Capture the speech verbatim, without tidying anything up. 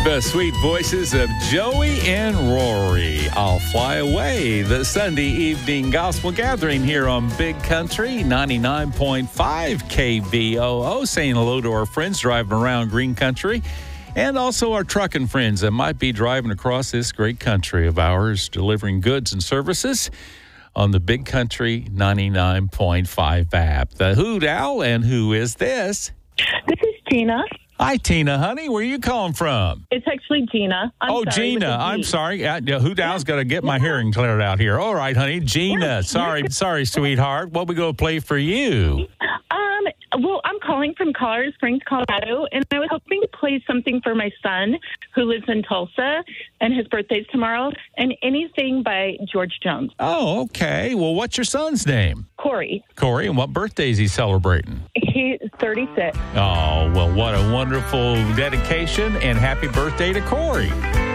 The sweet voices of Joey and Rory. I'll Fly Away, the Sunday evening gospel gathering here on Big Country ninety-nine point five K B O O. Saying hello to our friends driving around Green Country and also our trucking friends that might be driving across this great country of ours, delivering goods and services on the Big Country ninety-nine point five app. The Hoot Owl, and who is this? This is Tina. Hi, Tina, honey. Where are you calling from? It's actually Gina. I'm oh, sorry, Gina. I'm sorry. Uh, Hoot Owl's got to get my hearing cleared out here. All right, honey. Gina. Yeah. Sorry, sorry, sweetheart. What we going to play for you? Um, well, I'm calling from Colorado Springs, Colorado, and I was hoping to play something for my son who lives in Tulsa, and his birthday's tomorrow, and anything by George Jones. Oh, okay. Well, what's your son's name? Corey. Corey, and what birthday is he celebrating? He's thirty-six. Oh, well, what a wonderful dedication, and happy birthday to Corey.